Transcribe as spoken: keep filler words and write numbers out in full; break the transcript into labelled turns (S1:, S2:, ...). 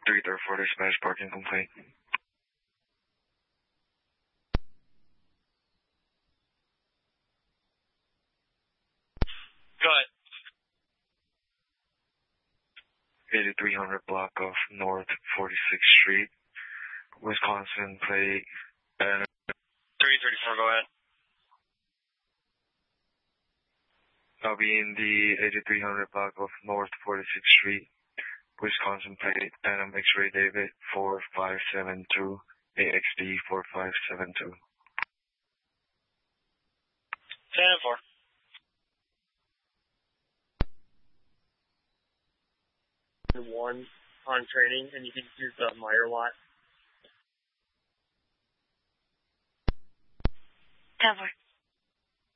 S1: three thirty-four dispatch parking complaint.
S2: Go ahead.
S1: eighty-three hundred block of North forty-sixth Street, Wisconsin plate. And
S2: three thirty-four, go ahead.
S1: I'll be in the eighty-three hundred block of North forty-sixth Street, Wisconsin plate, and I'm X-ray David four five seven two, A X D four five seven two.
S2: ten four.
S3: One on training, and you can use the Meyer lot.
S4: ten four.